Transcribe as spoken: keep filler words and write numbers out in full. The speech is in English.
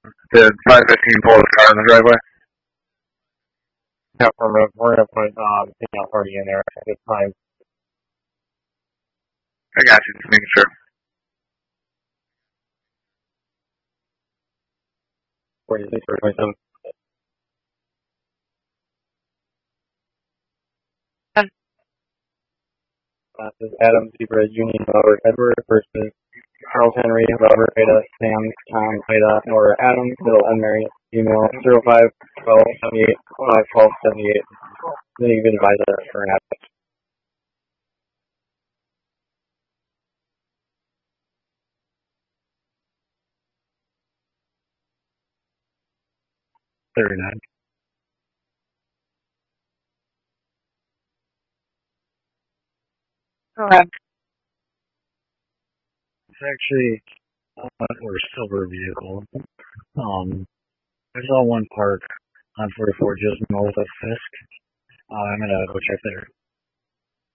Did five fifteen pull his car in the driveway? Yeah, we're, we're gonna put um pin party in there at this time. I got you, just making sure. forty-six or twenty-seven. Uh, this is Adam Zebra Union Robert Edward versus Charles Henry Robert Ida Sam Tom Ida Nora Adam Middle Unmarried Female zero five twelve seventy eight five twelve seventy eight. Then you can advise us for an app. thirty-nine. Correct. It's actually a or silver vehicle. Um, I saw one park on forty-four just north of Fisk. Uh, I'm gonna go check there.